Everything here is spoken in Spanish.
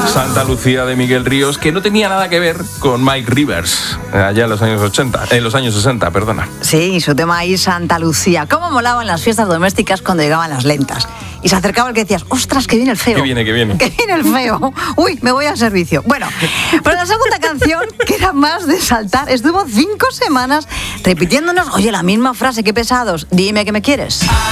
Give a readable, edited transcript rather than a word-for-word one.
Santa Lucía de Miguel Ríos, que no tenía nada que ver con Mike Rivers, allá en los años 60, perdona. Sí, su tema ahí, Santa Lucía. ¿Cómo molaban las fiestas domésticas cuando llegaban las lentas? Y se acercaba el que decías, ostras, que viene el feo. Que viene. Que viene el feo. Uy, me voy al servicio. Bueno, pero la segunda canción, que era más de saltar, estuvo 5 semanas repitiéndonos, oye, la misma frase, qué pesados, dime que me quieres.